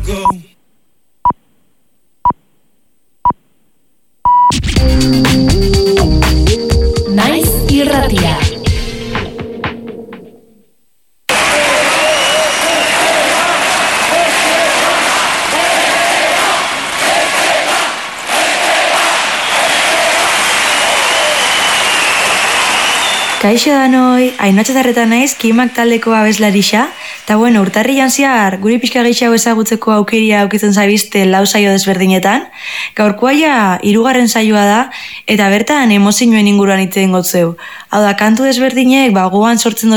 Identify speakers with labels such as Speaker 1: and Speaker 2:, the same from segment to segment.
Speaker 1: go.
Speaker 2: Naiz irratia.
Speaker 3: Kaixo danoi, Ainatxatarreta naiz, Kimak taldeko abeslarixa, eta bueno, urtarrian zehar, guri pixka gehiago ezagutzeko aukeria aukitzen zabizte lau saio desberdinetan, gaurkoa ja 3. saioa da, eta bertan emozioen inguruan hitz egingo zeu. Hau da, kantu desberdinek, gogoan sortzen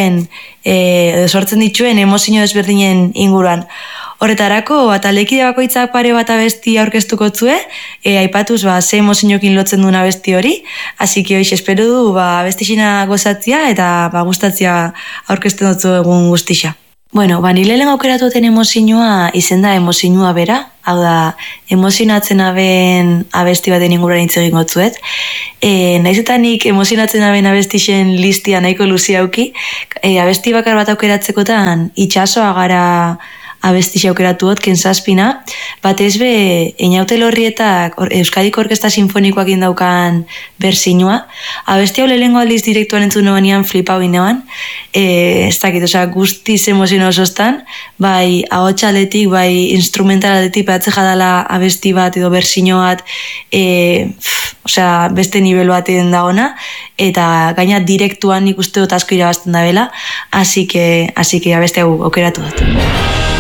Speaker 3: dituen emozio desberdinen inguruan. Horretarako, taldekide bakoitzak pare bat abesti aurkeztuko zue, aipatuz ze emozioekin lotzen duen abesti hori, así que hoiz espero du abestixina gozatzia eta gustatzia aurkezten dutzu egun guztixa. Bueno, nire lehen aukeratu duten emozioa izen da emozioa bera, hau da, emozionatzen aben abesti baten inguruan hitz egingo zuet. Naiz eta nik emozionatzen aben abestixen listia nahiko luzia auki, abesti bakar bat aukeratzekotan itxasoa gara abestixa aukeratu dut, Kenzazpina, batez be, Einaute Lorrietak Euskadiko Orkesta Sinfonikoak indaukan berzinua. Abesti hau lehengo aldiz direktuan entzun noanean flipau inean, ez dakit, guztiz emozio osostan, bai ahotsaletik, bai instrumentalaletik, batze jadala abesti bat edo berzino bat, beste nivel baten da ona, eta gaina direktuan nik uste dut asko irabazten da bela, así que abesti hau aukeratu dut.